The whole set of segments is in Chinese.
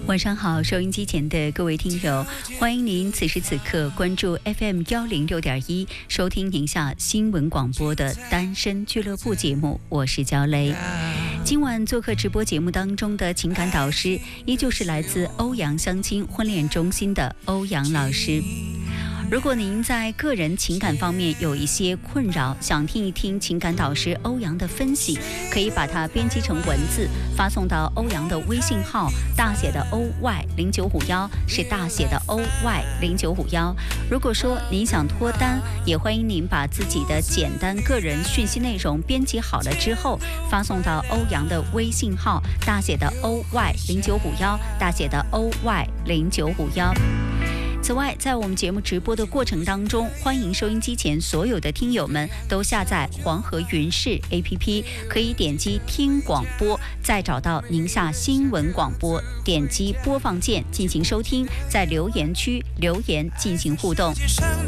晚上好，收音机前的各位听友，欢迎您此时此刻关注 FM106.1，收听宁夏新闻广播的单身俱乐部节目，我是焦雷。今晚做客直播节目当中的情感导师，依旧是来自欧阳相亲婚恋中心的欧阳老师。如果您在个人情感方面有一些困扰，想听一听情感导师欧阳的分析，可以把它编辑成文字发送到欧阳的微信号，大写的 OY0951，是大写的 OY0951。如果说您想脱单，也欢迎您把自己的简单个人讯息内容编辑好了之后，发送到欧阳的微信号，大写的 OY0951，大写的 OY0951。此外，在我们节目直播的过程当中，欢迎收音机前所有的听友们都下载黄河云视 APP， 可以点击听广播，再找到宁夏新闻广播，点击播放键进行收听，在留言区留言进行互动。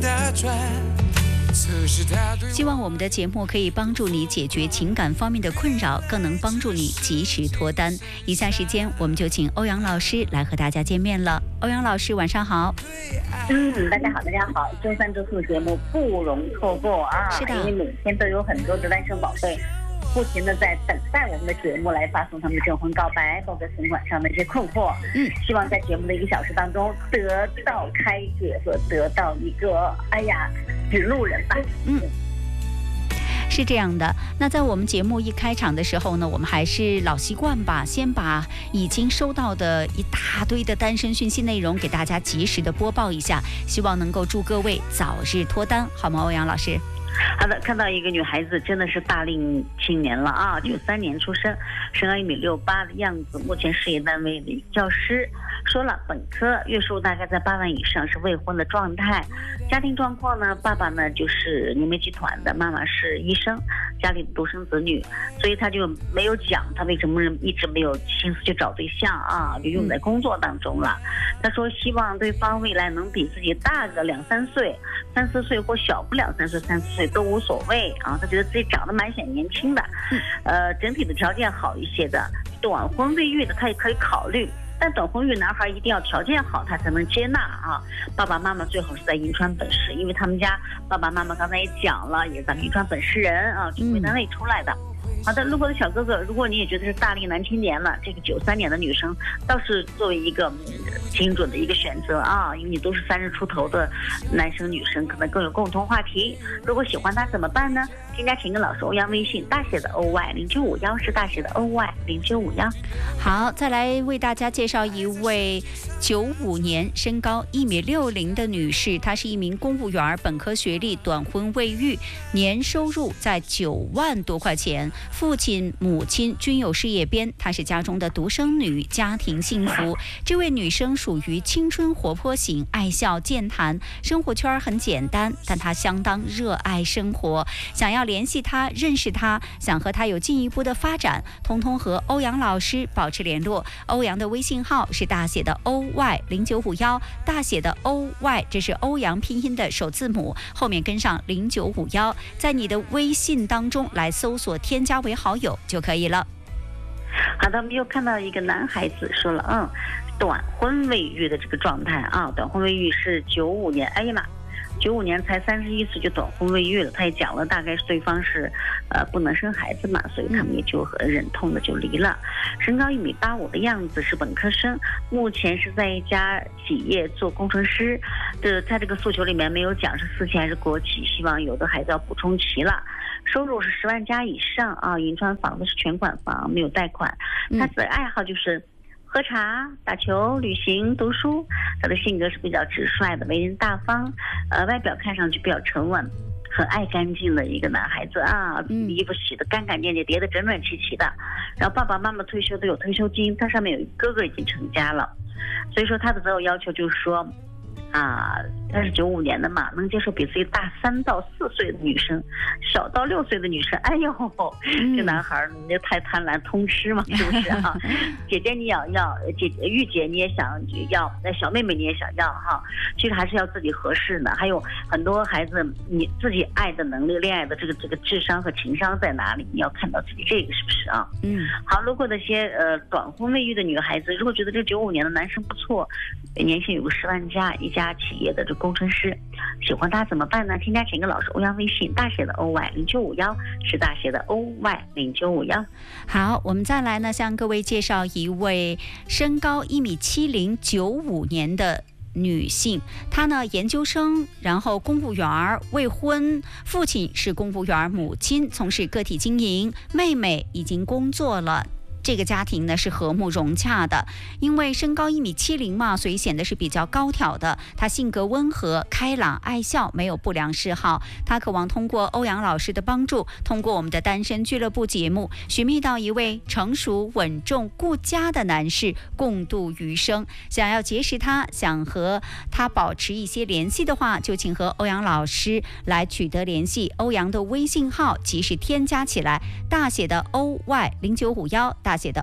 希望我们的节目可以帮助你解决情感方面的困扰，更能帮助你及时脱单。以下时间我们就请欧阳老师来和大家见面了。欧阳老师晚上好。 大家好，大家好。周三周四节目不容错过啊！ 是的， 因为每天都有很多的单身宝贝不停的在等待我们的节目来发送他们的证婚告白，包括情感上的一些困惑。希望在节目的1个小时当中得到开解和得到一个指路人吧。 是这样的，那在我们节目一开场的时候呢，我们还是老习惯吧，先把已经收到的一大堆的单身讯息内容给大家及时的播报一下，希望能够祝各位早日脱单，好吗？欧阳老师。 好的，看到一个女孩子真的是大龄青年了啊，93年出生，身高1.68米的样子，目前事业单位的教师。说了本科，月收入大概在8万以上，是未婚的状态。家庭状况呢，爸爸呢就是宁煤集团的，妈妈是医生，家里独生子女，所以他就没有讲他为什么一直没有心思去找对象啊，就用在工作当中了。他说希望对方未来能比自己大个2-3岁，3-4岁或小不了3岁、3-4岁都无所谓啊。他觉得自己长得蛮显年轻的，整体的条件好一些的，短婚未育的他也可以考虑。但短婚育男孩一定要条件好，他才能接纳啊。爸爸妈妈最好是在银川本市，因为他们家爸爸妈妈刚才也讲了，也是咱们银川本市人啊，指挥单位出来的。好的，路过的小哥哥，如果你也觉得是大龄男青年了，这个93年的女生倒是作为一个精准的一个选择啊，因为你都是30出头的男生女生，可能更有共同话题。如果喜欢他怎么办呢？添加情感老师欧阳微信，大写的 OY0951，是大写的 OY0951。 好，再来为大家介绍一位95年身高1.60米的女士，她是一名公务员，本科学历，短婚未育，年收入在9万多块钱，父亲母亲均有事业编，她是家中的独生女，家庭幸福。这位女生属于青春活泼型，爱笑健谈，生活圈很简单，但她相当热爱生活。想要联系她，认识她，想和她有进一步的发展，通通和欧阳老师保持联络。欧阳的微信号是大写的 OY0951，大写的 OY， 这是欧阳拼音的首字母，后面跟上0951，在你的微信当中来搜索添加为好友就可以了。 好的，我们又看到一个男孩子说了，短婚未育的这个状态啊，短婚未育是95年，95年才31岁就短婚未育了。他也讲了，大概是对方是不能生孩子嘛，所以他们也就很忍痛的就离了。身高1.85米的样子，是本科生，目前是在一家企业做工程师。他这个诉求里面没有讲是私企还是国企，希望有的孩子要补充齐了。收入是10万加以上啊，银川房子是全款房，没有贷款。他的爱好就是喝茶、打球、旅行、读书。他的性格是比较直率的，为人大方，外表看上去比较沉稳，很爱干净的一个男孩子啊，衣服洗得干干净净，叠得整整齐齐的。然后爸爸妈妈退休都有退休金，他上面有一个哥哥已经成家了，所以说他的择偶要求就是说但是95年的嘛，能接受比自己大3到4岁的女生，小到6岁的女生。哎呦，这男孩你这太贪婪通吃嘛，是不是啊？姐姐你也要，玉姐你也想要，那小妹妹你也想要哈。其实还是要自己合适的。还有很多孩子，你自己爱的能力、恋爱的这个智商和情商在哪里？你要看到自己这个是不是啊？好，如果那些短婚未育的女孩子，如果觉得这95年的男生不错，年薪有个10万加，一家企业的这工程师，喜欢他怎么办呢？添加前个老师欧阳微信，大写的 OY0951，是大写的 OY0951。 好，我们再来呢，向各位介绍一位身高1.70米，95年的女性，她呢研究生，然后公务员，未婚，父亲是公务员，母亲从事个体经营，妹妹已经工作了。这个家庭呢是和睦融洽的，因为身高1.70米嘛，所以显得是比较高挑的。他性格温和、开朗、爱笑，没有不良嗜好。他渴望通过欧阳老师的帮助，通过我们的单身俱乐部节目，寻觅到一位成熟、稳重、顾家的男士，共度余生。想要结识他，想和他保持一些联系的话，就请和欧阳老师来取得联系。欧阳的微信号及时添加起来，大写的 OY0951，大写的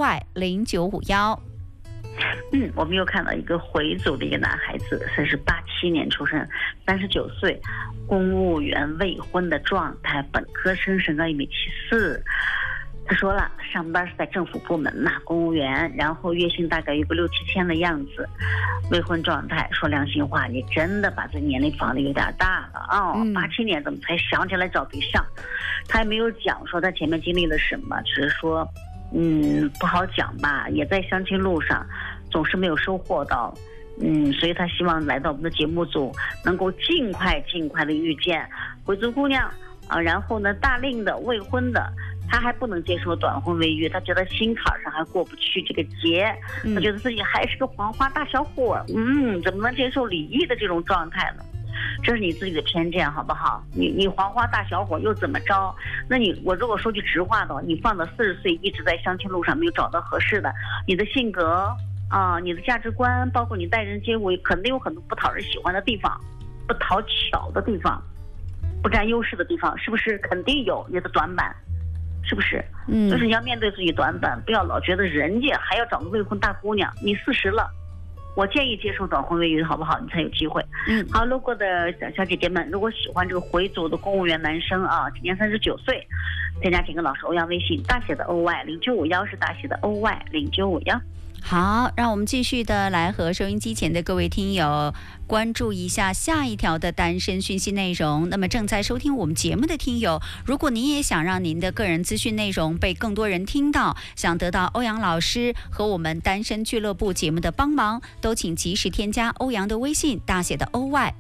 OY0951。 我们又看到一个回族的一个男孩子，他是87年出生，39岁，公务员，未婚的状态，本科生，身高1.74米。他说了，上班是在政府部门呐，公务员，然后月薪大概有个6、7千的样子，未婚状态。说良心话，你真的把这年龄放的有点大了啊！87年怎么才想起来找对象？他也没有讲说他前面经历了什么，只是说不好讲吧，也在相亲路上总是没有收获到，所以他希望来到我们的节目组能够尽快的遇见回族姑娘啊，然后呢大龄的未婚的，他还不能接受短婚未育，他觉得心坎上还过不去这个结，他觉得自己还是个黄花大小伙，怎么能接受离异的这种状态呢？这是你自己的偏见，好不好？你黄花大小伙又怎么着？那我如果说句直话的话，你放到40岁一直在相亲路上没有找到合适的，你的性格啊，你的价值观，包括你待人接物，肯定有很多不讨人喜欢的地方，不讨巧的地方，不占优势的地方，是不是？肯定有你的短板，是不是？就是你要面对自己短板，不要老觉得人家还要找个未婚大姑娘，你40了。我建议接受短婚未育，好不好？你才有机会。好，路过的小姐姐们，如果喜欢这个回族的公务员男生啊，今年39岁，添加前个老师欧阳微信，大写的 OY0951，是大写的 OY0951。 好，让我们继续的来和收音机前的各位听友关注一下下一条的单身讯息内容。那么正在收听我们节目的听友，如果您也想让您的个人资讯内容被更多人听到，想得到欧阳老师和我们单身俱乐部节目的帮忙，都请及时添加欧阳的微信，大写的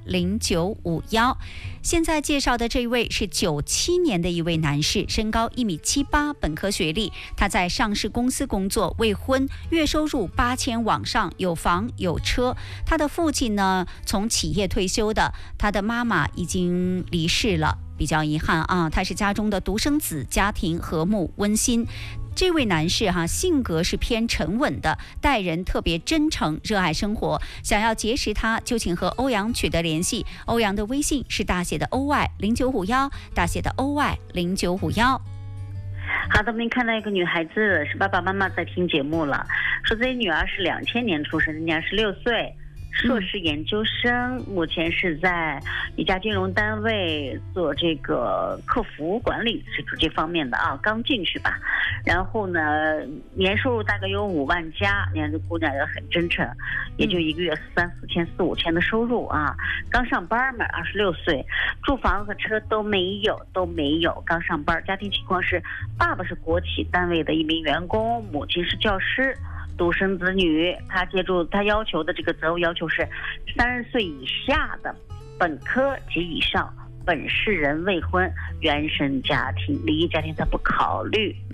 OY0951。现在介绍的这一位是97年的一位男士，身高1.78米，本科学历，他在上市公司工作，未婚，月收入8000往上，有房有车。他的父亲呢从企业退休的，他的妈妈已经离世了，比较遗憾啊。他是家中的独生子，家庭和睦温馨。这位男士性格是偏沉稳的，待人特别真诚，热爱生活。想要结识他，就请和欧阳取得联系。欧阳的微信是大写的 OY0951，大写的 OY0951。 好的，我们看到一个女孩子，是爸爸妈妈在听节目了，说自己女儿是2000年出生，今年16岁。硕士研究生，目前是在一家金融单位做这个客服管理，是这方面的啊，刚进去吧。然后呢，年收入大概有5万加，你看这姑娘也很真诚，也就一个月3、4千、4、5千的收入啊。刚上班嘛，26岁，住房和车都没有，刚上班。家庭情况是，爸爸是国企单位的一名员工，母亲是教师。独生子女，他要求的这个择偶要求是30岁以下的，本科及以上，本市人，未婚，原生家庭，离异家庭他不考虑